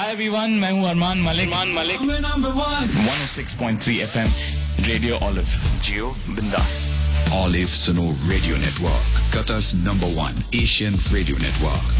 Hi everyone, मैं हूं Armaan Malik 106.3 FM radio olive, जियो बिंदास। Olive Suno Radio Network, Qatar's #1 Asian radio network.